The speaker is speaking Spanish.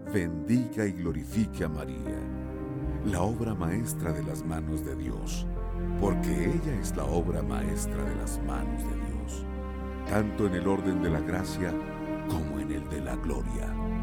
bendiga y glorifique a María, la obra maestra de las manos de Dios, porque ella es la obra maestra de las manos de Dios, tanto en el orden de la gracia como en el de la gloria.